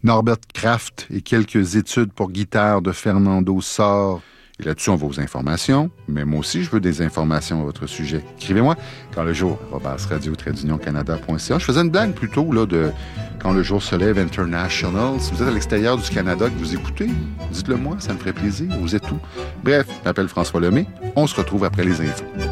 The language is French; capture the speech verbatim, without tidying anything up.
Norbert Kraft et quelques études pour guitare de Fernando Sor. Et là-dessus, on va aux informations, mais moi aussi, je veux des informations à votre sujet. Écrivez-moi quand le jour, arobase radio tiret union canada point c a. Je faisais une blague plutôt là, de quand le jour se lève international. Si vous êtes à l'extérieur du Canada que vous écoutez, dites-le moi, ça me ferait plaisir. Vous êtes où? Bref, je m'appelle François Lemay. On se retrouve après les infos.